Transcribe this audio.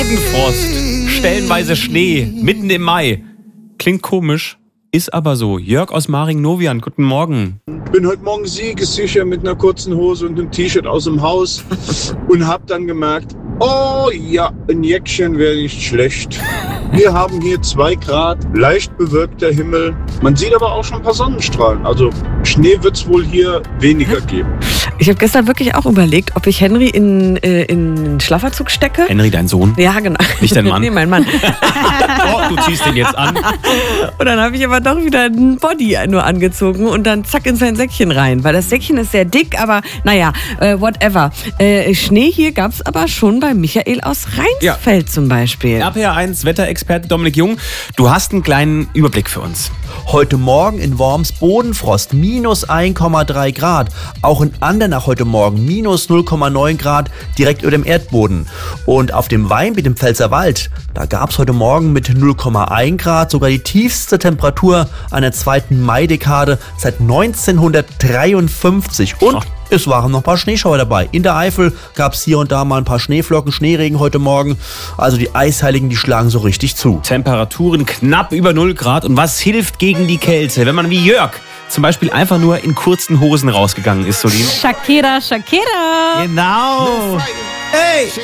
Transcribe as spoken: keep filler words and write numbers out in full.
Bodenfrost, stellenweise Schnee, mitten im Mai. Klingt komisch, ist aber so. Jörg aus Maring-Novian, guten Morgen. Bin heute Morgen siegessicher mit einer kurzen Hose und einem T-Shirt aus dem Haus und habe dann gemerkt, oh ja, ein Jäckchen wäre nicht schlecht. Wir haben hier zwei Grad, leicht bewölkter Himmel. Man sieht aber auch schon ein paar Sonnenstrahlen. Also Schnee wird es wohl hier weniger geben. Ich habe gestern wirklich auch überlegt, ob ich Henry in, äh, in den Schlafanzug stecke. Henry, dein Sohn? Ja, genau. Nicht dein Mann? Nee, mein Mann. Oh, du ziehst den jetzt an. Und dann habe ich aber doch wieder ein Body nur angezogen und dann zack in sein Säckchen rein. Weil das Säckchen ist sehr dick, aber naja, äh, whatever. Äh, Schnee hier gab es aber schon bei Michael aus Rheinsfeld ja. zum Beispiel. R P R eins Wetterexperte Dominik Jung, du hast einen kleinen Überblick für uns. Heute Morgen in Worms Bodenfrost, minus eins Komma drei Grad. Auch in Andernach heute Morgen, minus null Komma neun Grad, direkt über dem Erdboden. Und auf dem Weinbiet im Pfälzerwald, da gab es heute Morgen mit null Komma eins Grad sogar die tiefste Temperatur einer zweiten Maidekade seit neunzehnhundertdreiundfünfzig. Und es waren noch ein paar Schneeschauer dabei. In der Eifel gab es hier und da mal ein paar Schneeflocken, Schneeregen heute Morgen. Also die Eisheiligen, die schlagen so richtig zu. Temperaturen knapp über null Grad. Und was hilft gegen die Kälte, wenn man wie Jörg zum Beispiel einfach nur in kurzen Hosen rausgegangen ist, Solin? Shakira, Shakira. Genau. Hey!